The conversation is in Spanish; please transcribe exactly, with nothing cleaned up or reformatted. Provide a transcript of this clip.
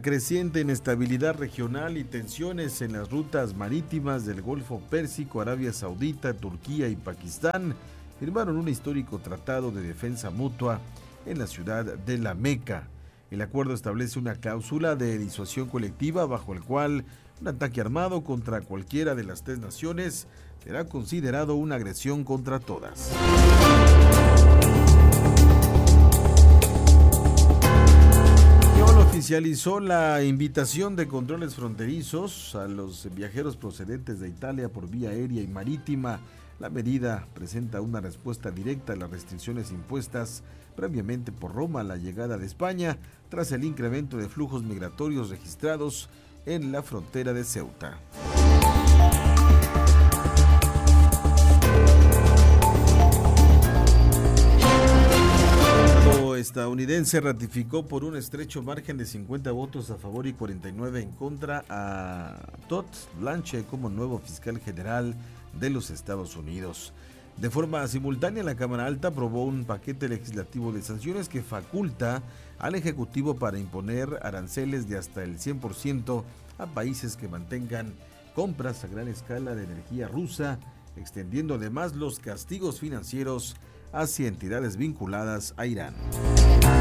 creciente inestabilidad regional y tensiones en las rutas marítimas del Golfo Pérsico, Arabia Saudita, Turquía y Pakistán firmaron un histórico tratado de defensa mutua en la ciudad de La Meca. El acuerdo establece una cláusula de disuasión colectiva bajo el cual un ataque armado contra cualquiera de las tres naciones será considerado una agresión contra todas. Oficializó la invitación de controles fronterizos a los viajeros procedentes de Italia por vía aérea y marítima. La medida presenta una respuesta directa a las restricciones impuestas previamente por Roma a la llegada de España tras el incremento de flujos migratorios registrados en la frontera de Ceuta. Estadounidense ratificó por un estrecho margen de cincuenta votos a favor y cuarenta y nueve en contra a Todd Blanche como nuevo fiscal general de los Estados Unidos. De forma simultánea, la Cámara Alta aprobó un paquete legislativo de sanciones que faculta al Ejecutivo para imponer aranceles de hasta el cien por ciento a países que mantengan compras a gran escala de energía rusa, extendiendo además los castigos financieros hacia entidades vinculadas a Irán.